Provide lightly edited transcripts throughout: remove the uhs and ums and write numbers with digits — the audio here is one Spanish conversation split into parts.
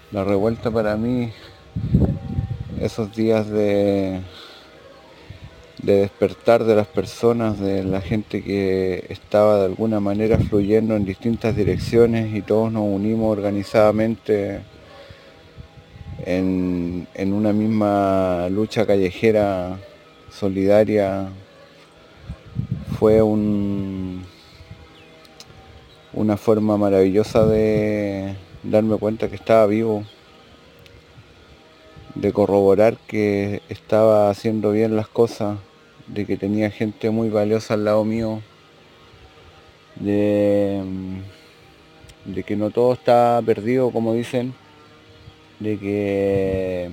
La revuelta para mí, esos días de despertar de las personas, de la gente que estaba de alguna manera fluyendo en distintas direcciones y todos nos unimos organizadamente en una misma lucha callejera solidaria, fue una forma maravillosa de darme cuenta que estaba vivo, de corroborar que estaba haciendo bien las cosas, de que tenía gente muy valiosa al lado mío, de, de que no todo está perdido, como dicen, de que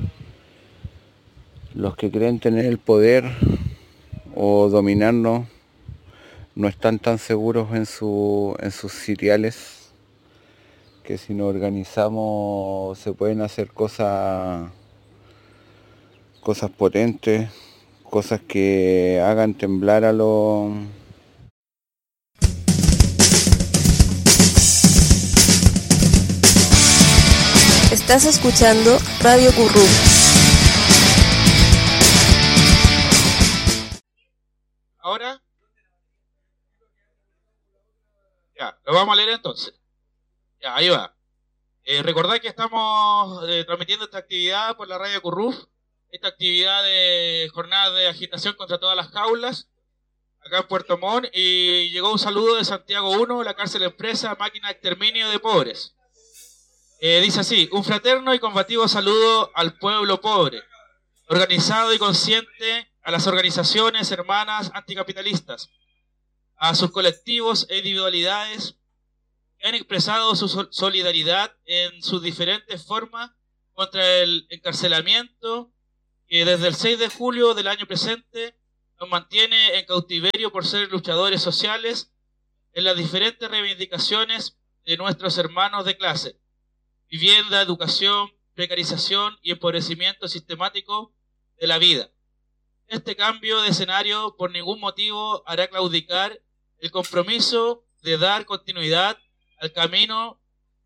los que creen tener el poder o dominarnos no están tan seguros en sus sitiales, que si nos organizamos se pueden hacer cosas potentes, cosas que hagan temblar a los... Estás escuchando Radio Currum. ¿Ahora? Ya, lo vamos a leer entonces. Ya, ahí va. Recordad que estamos transmitiendo esta actividad por la Radio Curruf, esta actividad de jornada de agitación contra todas las jaulas, acá en Puerto Montt, y llegó un saludo de Santiago 1, la cárcel empresa, máquina de exterminio de pobres. Dice así: un fraterno y combativo saludo al pueblo pobre, organizado y consciente, a las organizaciones hermanas anticapitalistas, a sus colectivos e individualidades que han expresado su solidaridad en sus diferentes formas contra el encarcelamiento que desde el 6 de julio del año presente nos mantiene en cautiverio por ser luchadores sociales en las diferentes reivindicaciones de nuestros hermanos de clase: vivienda, educación, precarización y empobrecimiento sistemático de la vida. Este cambio de escenario por ningún motivo hará claudicar el compromiso de dar continuidad al camino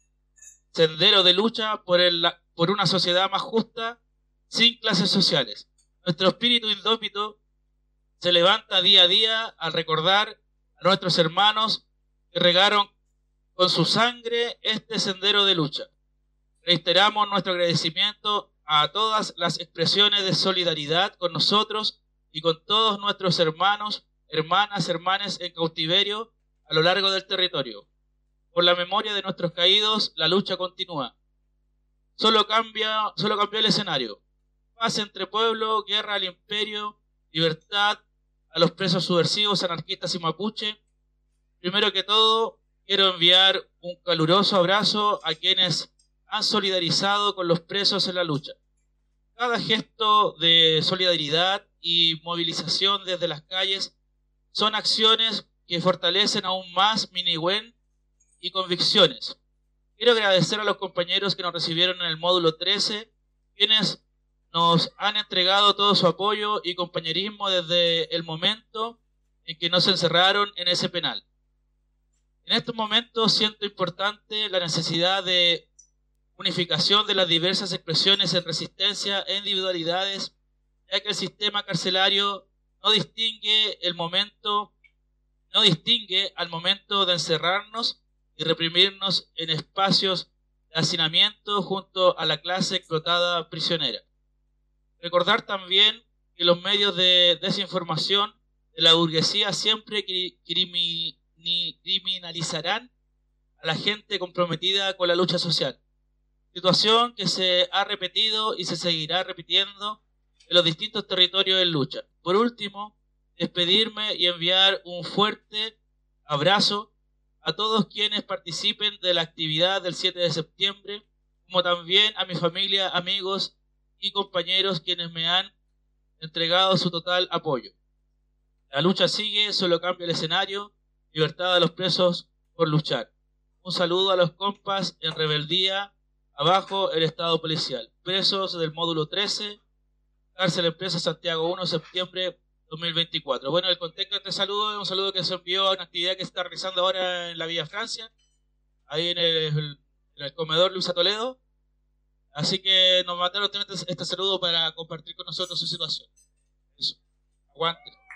sendero de lucha por una sociedad más justa, sin clases sociales. Nuestro espíritu indómito se levanta día a día al recordar a nuestros hermanos que regaron con su sangre este sendero de lucha. Reiteramos nuestro agradecimiento a todas las expresiones de solidaridad con nosotros y con todos nuestros hermanos, hermanas, hermanes en cautiverio a lo largo del territorio. Por la memoria de nuestros caídos, la lucha continúa. Solo cambió el escenario. Paz entre pueblo, guerra al imperio, libertad a los presos subversivos, anarquistas y mapuche. Primero que todo, quiero enviar un caluroso abrazo a quienes han solidarizado con los presos en la lucha. Cada gesto de solidaridad y movilización desde las calles son acciones que fortalecen aún más mi Nihuen y convicciones. Quiero agradecer a los compañeros que nos recibieron en el módulo 13, quienes nos han entregado todo su apoyo y compañerismo desde el momento en que nos encerraron en ese penal. En estos momentos siento importante la necesidad de unificación de las diversas expresiones de resistencia e individualidades, ya que el sistema carcelario no distingue al momento de encerrarnos y reprimirnos en espacios de hacinamiento junto a la clase explotada prisionera. Recordar también que los medios de desinformación de la burguesía siempre criminalizarán a la gente comprometida con la lucha social, situación que se ha repetido y se seguirá repitiendo en los distintos territorios en lucha. Por último, despedirme y enviar un fuerte abrazo a todos quienes participen de la actividad del 7 de septiembre, como también a mi familia, amigos y compañeros quienes me han entregado su total apoyo. La lucha sigue, solo cambia el escenario, libertad a los presos por luchar. Un saludo a los compas en rebeldía, abajo el estado policial. Presos del módulo 13, cárcel empresa Santiago 1, septiembre 2024. Bueno, el contexto de este saludo es un saludo que se envió a una actividad que se está realizando ahora en la Villa Francia, ahí en el comedor Luisa Toledo, Así que nos mandaron este saludo para compartir con nosotros su situación. Eso. Aguante.